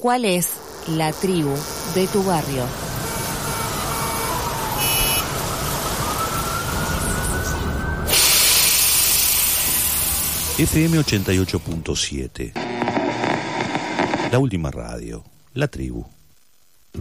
¿Cuál es la tribu de tu barrio? FM 88.7. La última radio, la tribu.